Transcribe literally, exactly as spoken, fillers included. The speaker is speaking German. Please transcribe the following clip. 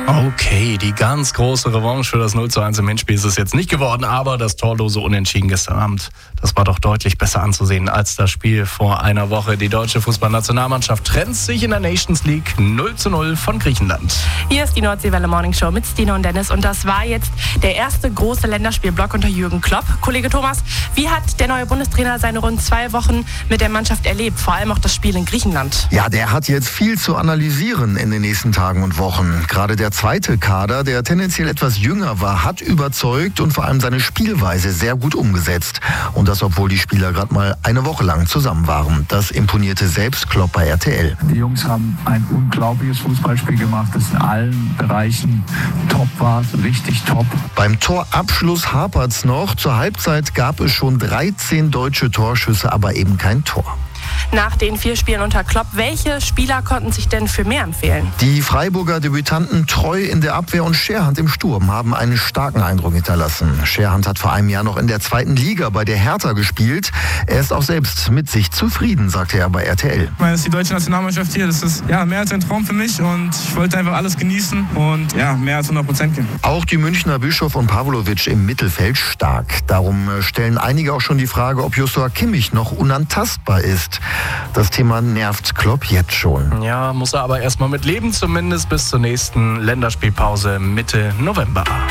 Okay, die ganz große Revanche für das null zu eins im Endspiel ist es jetzt nicht geworden, aber das torlose Unentschieden gestern Abend, das war doch deutlich besser anzusehen als das Spiel vor einer Woche. Die deutsche Fußballnationalmannschaft trennt sich in der Nations League null zu null von Griechenland. Hier ist die Nordseewelle Morning Show mit Stine und Dennis und das war jetzt der erste große Länderspielblock unter Jürgen Klopp. Kollege Thomas, wie hat der neue Bundestrainer seine rund zwei Wochen mit der Mannschaft erlebt, vor allem auch das Spiel in Griechenland? Ja, der hat jetzt viel zu analysieren in den nächsten Tagen und Wochen. Gerade der zweite Kader, der tendenziell etwas jünger war, hat überzeugt und vor allem seine Spielweise sehr gut umgesetzt. Und das, obwohl die Spieler gerade mal eine Woche lang zusammen waren. Das imponierte selbst Klopp bei R T L. Die Jungs haben ein unglaubliches Fußballspiel gemacht, das in allen Bereichen top war, richtig top. Beim Torabschluss hapert's noch. Zur Halbzeit gab es schon dreizehn deutsche Torschüsse, aber eben kein Tor. Nach den vier Spielen unter Klopp, welche Spieler konnten sich denn für mehr empfehlen? Die Freiburger Debütanten Treu in der Abwehr und Scherhand im Sturm haben einen starken Eindruck hinterlassen. Scherhand hat vor einem Jahr noch in der zweiten Liga bei der Hertha gespielt. Er ist auch selbst mit sich zufrieden, sagte er bei R T L. Ich meine, das ist die deutsche Nationalmannschaft hier. Das ist ja mehr als ein Traum für mich und ich wollte einfach alles genießen und ja, mehr als hundert Prozent geben. Auch die Münchner Bischof und Pavlovic im Mittelfeld stark. Darum stellen einige auch schon die Frage, ob Joshua Kimmich noch unantastbar ist. Das Thema nervt Klopp jetzt schon. Ja, muss er aber erstmal mit leben, zumindest bis zur nächsten Länderspielpause Mitte November.